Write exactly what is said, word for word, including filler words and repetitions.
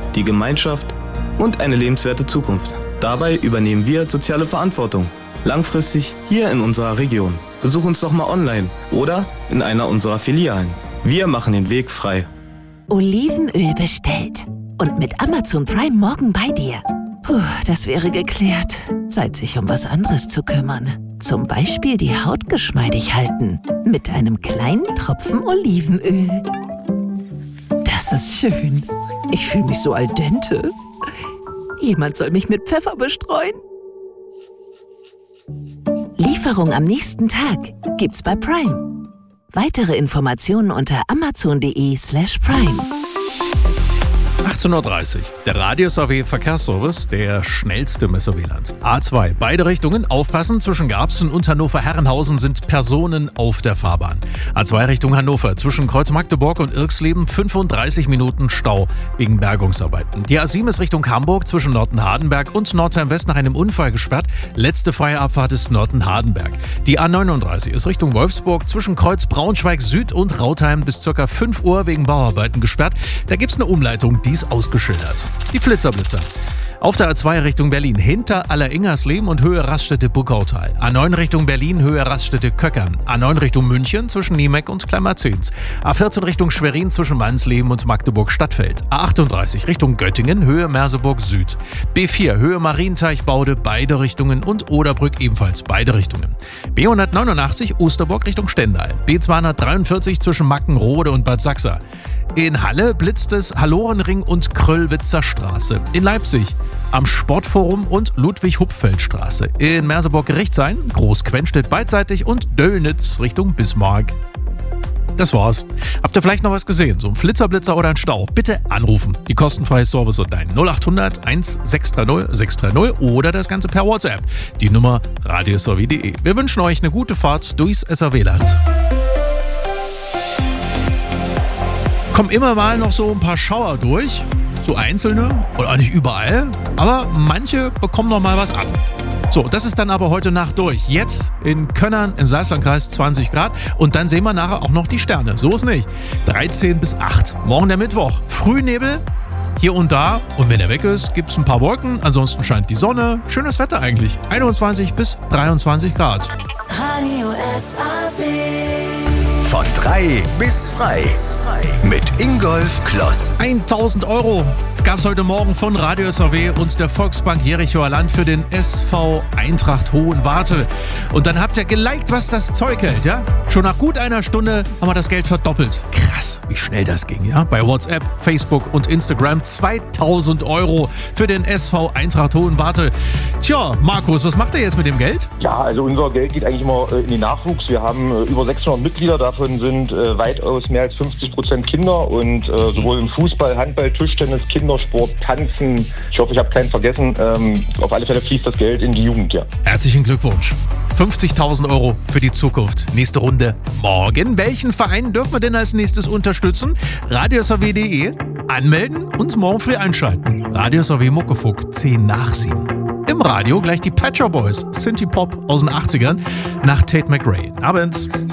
die Gemeinschaft und eine lebenswerte Zukunft. Dabei übernehmen wir soziale Verantwortung. Langfristig hier in unserer Region. Besuch uns doch mal online oder in einer unserer Filialen. Wir machen den Weg frei. Olivenöl bestellt. Und mit Amazon Prime morgen bei dir. Puh, das wäre geklärt. Zeit, sich um was anderes zu kümmern. Zum Beispiel die Haut geschmeidig halten. Mit einem kleinen Tropfen Olivenöl. Das ist schön. Ich fühle mich so al dente. Jemand soll mich mit Pfeffer bestreuen. Lieferung am nächsten Tag gibt's bei Prime. Weitere Informationen unter amazon.de slash prime. achtzehn Uhr dreißig. Der Radius A W Verkehrsservice, der schnellste Messer W L A Ns. A zwei, beide Richtungen, aufpassen, zwischen Garbsen und Hannover-Herrenhausen sind Personen auf der Fahrbahn. A zwei Richtung Hannover, zwischen Kreuz Magdeburg und Irksleben fünfunddreißig Minuten Stau wegen Bergungsarbeiten. Die A sieben ist Richtung Hamburg, zwischen Norden-Hardenberg und Nordheim-West nach einem Unfall gesperrt. Letzte freie Abfahrt ist Norden-Hardenberg. Die A neununddreißig ist Richtung Wolfsburg, zwischen Kreuz Braunschweig Süd und Rautheim bis ca. fünf Uhr wegen Bauarbeiten gesperrt. Da gibt's eine Umleitung, die ist ausgeschildert. Die Flitzer-Blitzer. Auf der A zwei Richtung Berlin, hinter Alleringers-Lehm und Höhe Raststätte-Buckautal. A neun Richtung Berlin, Höhe Raststätte-Köckern. A neun Richtung München, zwischen Niemeck und Kleimerzins. A vierzehn Richtung Schwerin, zwischen Mannsleben und Magdeburg-Stadtfeld. A achtunddreißig Richtung Göttingen, Höhe Merseburg-Süd. B vier, Höhe Marienteich-Baude, beide Richtungen und Oderbrück ebenfalls beide Richtungen. B hundertneunundachtzig, Osterburg Richtung Stendal. B zweihundertdreiundvierzig zwischen Mackenrode und Bad Sachsa. In Halle blitzt es Hallorenring und Kröllwitzer Straße. In Leipzig am Sportforum und Ludwig-Hupfeld-Straße. In Merseburg-Gerichtshain, Groß-Quenstedt beidseitig und Döllnitz Richtung Bismarck. Das war's. Habt ihr vielleicht noch was gesehen? So ein Flitzerblitzer oder ein Stau? Bitte anrufen. Die kostenfreie Service-Hotline null achthundert sechshundert dreißig sechshundert oder das Ganze per WhatsApp. Die Nummer radius a w punkt de. Wir wünschen euch eine gute Fahrt durchs S R W-Land. Kommen immer mal noch so ein paar Schauer durch, so einzelne oder auch nicht überall, aber manche bekommen noch mal was ab. So, das ist dann aber heute Nacht durch. Jetzt in Könnern im Salzlandkreis zwanzig Grad und dann sehen wir nachher auch noch die Sterne. So ist nicht. dreizehn bis acht. Morgen der Mittwoch. Frühnebel hier und da und wenn er weg ist, gibt es ein paar Wolken. Ansonsten scheint die Sonne. Schönes Wetter eigentlich. einundzwanzig bis dreiundzwanzig Grad. Radio S A W. Von drei bis frei. Mit Ingolf Kloss. tausend Euro gab es heute Morgen von Radio S A W und der Volksbank Jerichoer Land für den S V Eintracht Hohenwarte. Und dann habt ihr geliked, was das Zeug hält, ja? Schon nach gut einer Stunde haben wir das Geld verdoppelt. Krass, wie schnell das ging, ja? Bei WhatsApp, Facebook und Instagram zweitausend Euro für den S V Eintracht Hohenwarte. Tja, Markus, was macht ihr jetzt mit dem Geld? Ja, also unser Geld geht eigentlich immer in den Nachwuchs. Wir haben über sechshundert Mitglieder, davon sind äh, weitaus mehr als fünfzig Prozent Kinder und äh, sowohl im Fußball, Handball, Tischtennis, Kindersport, Tanzen. Ich hoffe, ich habe keinen vergessen. Ähm, auf alle Fälle fließt das Geld in die Jugend, ja. Herzlichen Glückwunsch. fünfzigtausend Euro für die Zukunft. Nächste Runde morgen. Welchen Verein dürfen wir denn als nächstes unterstützen? radius a w punkt de. Anmelden und morgen früh einschalten. Radius A W Muckefuck, zehn nach sieben. Im Radio gleich die Pet Shop Boys, Synthie Pop aus den achtzigern nach Tate McRae. Abend.